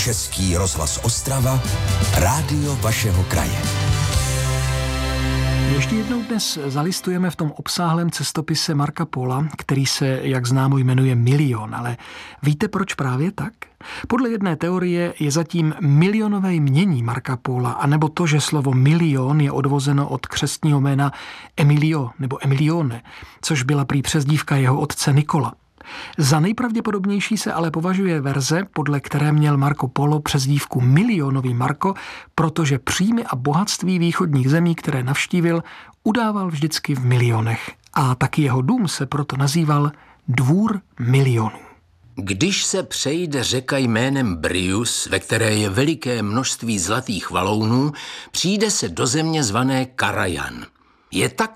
Český rozhlas Ostrava, rádio vašeho kraje. Ještě jednou dnes zalistujeme v tom obsáhlém cestopise Marca Pola, který se, jak známo, jmenuje Milion. Ale víte, proč právě tak? Podle jedné teorie je zatím milionové jmění Marca Pola, anebo to, že slovo milion je odvozeno od křestního jména Emilio nebo Emilione, což byla prý přezdívka jeho otce Nikola. Za nejpravděpodobnější se ale považuje verze, podle které měl Marco Polo přezdívku Milionový Marko, protože příjmy a bohatství východních zemí, které navštívil, udával vždycky v milionech. A taky jeho dům se proto nazýval Dvůr milionů. Když se přejde řeka jménem Brius, ve které je veliké množství zlatých valounů, přijde se do země zvané Karajan. Je tak